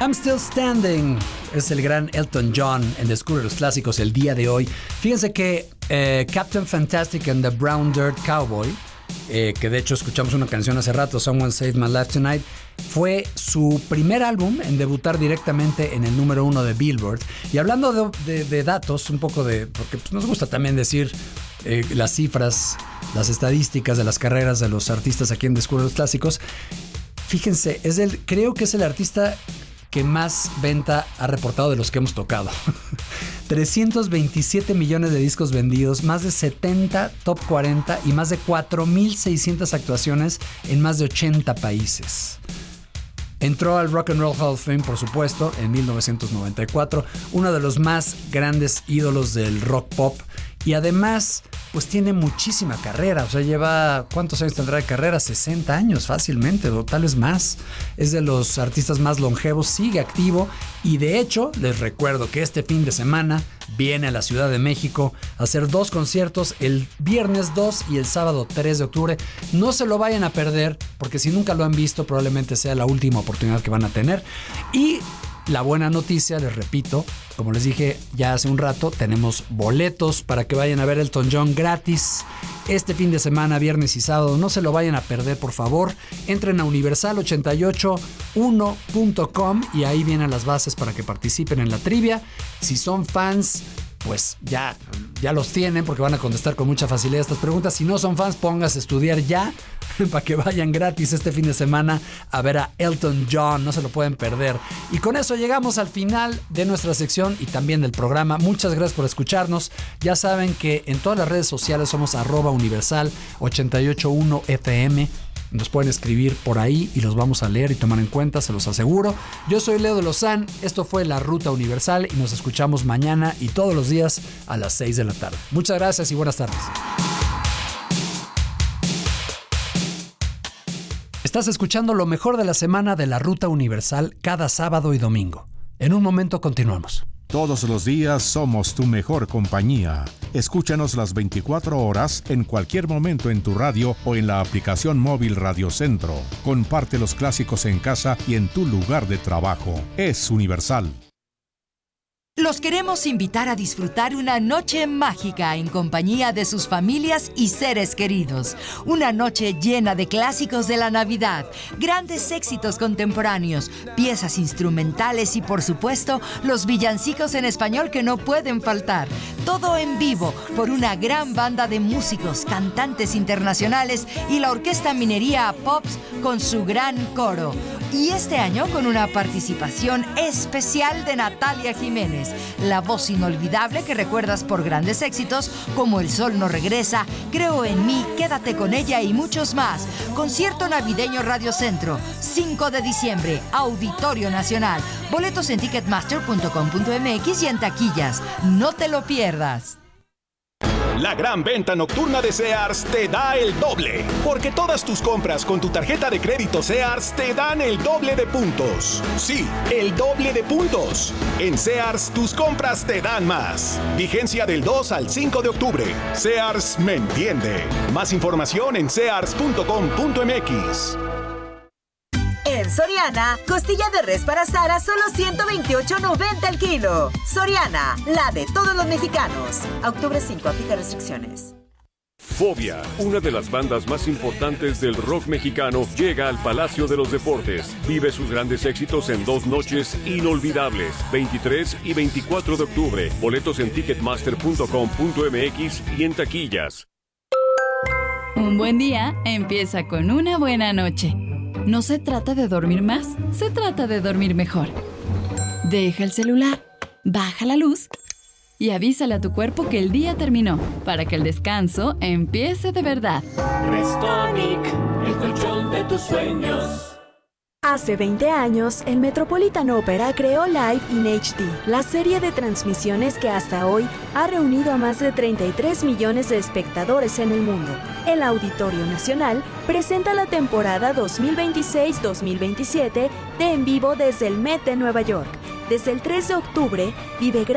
I'm Still Standing. Es el gran Elton John en Descubre los Clásicos el día de hoy. Fíjense que Captain Fantastic and the Brown Dirt Cowboy, que de hecho escuchamos una canción hace rato, Someone Saved My Life Tonight, fue su primer álbum en debutar directamente en el número 1 de Billboard. Y hablando de datos, un poco porque pues, nos gusta también decir las cifras, las estadísticas de las carreras de los artistas aquí en Descubre los Clásicos. Fíjense, creo que es el artista que más venta ha reportado de los que hemos tocado. 327 millones de discos vendidos, más de 70 top 40 y más de 4,600 actuaciones en más de 80 países. Entró al Rock and Roll Hall of Fame, por supuesto, en 1994, uno de los más grandes ídolos del rock pop, y además pues tiene muchísima carrera. O sea, lleva, ¿cuántos años tendrá de carrera? 60 años fácilmente, o tal vez más. Es de los artistas más longevos, sigue activo, y de hecho les recuerdo que este fin de semana viene a la Ciudad de México a hacer 2 conciertos, el viernes 2 y el sábado 3 de octubre. No se lo vayan a perder, porque si nunca lo han visto, probablemente sea la última oportunidad que van a tener. Y la buena noticia, les repito, como les dije ya hace un rato, tenemos boletos para que vayan a ver Elton John gratis este fin de semana, viernes y sábado. No se lo vayan a perder, por favor. Entren a universal881.com y ahí vienen las bases para que participen en la trivia. Si son fans, pues ya los tienen, porque van a contestar con mucha facilidad estas preguntas. Si no son fans, pónganse a estudiar ya para que vayan gratis este fin de semana a ver a Elton John. No se lo pueden perder. Y con eso llegamos al final de nuestra sección y también del programa. Muchas gracias por escucharnos. Ya saben que en todas las redes sociales somos @universal881fm. Nos pueden escribir por ahí y los vamos a leer y tomar en cuenta, se los aseguro. Yo soy Leo de Lozán, esto fue La Ruta Universal y nos escuchamos mañana y todos los días a las 6 de la tarde. Muchas gracias y buenas tardes. Estás escuchando lo mejor de la semana de La Ruta Universal cada sábado y domingo. En un momento continuamos. Todos los días somos tu mejor compañía. Escúchanos las 24 horas en cualquier momento en tu radio o en la aplicación móvil Radio Centro. Comparte los clásicos en casa y en tu lugar de trabajo. Es Universal. Los queremos invitar a disfrutar una noche mágica en compañía de sus familias y seres queridos. Una noche llena de clásicos de la Navidad, grandes éxitos contemporáneos, piezas instrumentales y, por supuesto, los villancicos en español que no pueden faltar. Todo en vivo por una gran banda de músicos, cantantes internacionales y la Orquesta Minería Pops con su gran coro. Y este año con una participación especial de Natalia Jiménez, la voz inolvidable que recuerdas por grandes éxitos como El Sol no regresa, Creo en mí, Quédate con ella y muchos más. Concierto navideño Radio Centro, 5 de diciembre, Auditorio Nacional. Boletos en ticketmaster.com.mx y en taquillas. No te lo pierdas. La gran venta nocturna de Sears te da el doble, porque todas tus compras con tu tarjeta de crédito Sears te dan el doble de puntos. Sí, el doble de puntos. En Sears, tus compras te dan más. Vigencia del 2 al 5 de octubre. Sears me entiende. Más información en sears.com.mx. En Soriana, costilla de res para asar a solo $128.90 el kilo. Soriana, la de todos los mexicanos. A octubre 5, aplica restricciones. Fobia, una de las bandas más importantes del rock mexicano, llega al Palacio de los Deportes. Vive sus grandes éxitos en 2 noches inolvidables, 23 y 24 de octubre. Boletos en ticketmaster.com.mx y en taquillas. Un buen día empieza con una buena noche. No se trata de dormir más, se trata de dormir mejor. Deja el celular, baja la luz y avísale a tu cuerpo que el día terminó, para que el descanso empiece de verdad. Restonic, el colchón de tus sueños. Hace 20 años, el Metropolitan Opera creó Live in HD, la serie de transmisiones que hasta hoy ha reunido a más de 33 millones de espectadores en el mundo. El Auditorio Nacional presenta la temporada 2026-2027 de En Vivo desde el Met de Nueva York. Desde el 3 de octubre, vive